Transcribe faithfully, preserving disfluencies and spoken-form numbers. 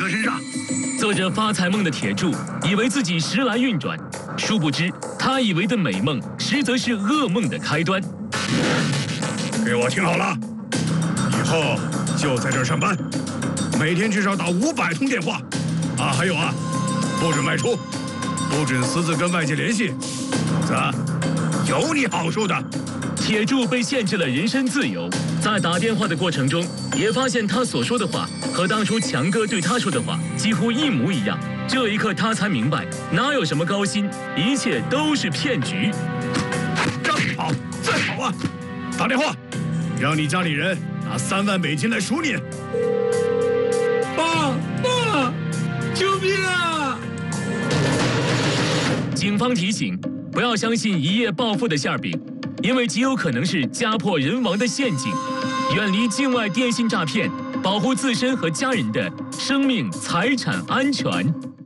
车身上。 做着发财梦的铁柱以为自己时来运转，殊不知他以为的美梦，实则是噩梦的开端。 给我听好了，以后就在这儿上班，每天至少打五百通电话。啊，还有啊，不准外出，不准私自跟外界联系，否则有你好受的。 铁柱被限制了人身自由，在打电话的过程中，也发现他所说的话和当初强哥对他说的话几乎一模一样。这一刻，他才明白，哪有什么高薪，一切都是骗局。 让你跑，再跑啊！打电话，让你家里人拿三万美金来赎你。 爸爸，救命啊！ 警方提醒，不要相信一夜暴富的馅饼，因为极有可能是家破人亡的陷阱。远离境外电信诈骗，保护自身和家人的生命财产安全。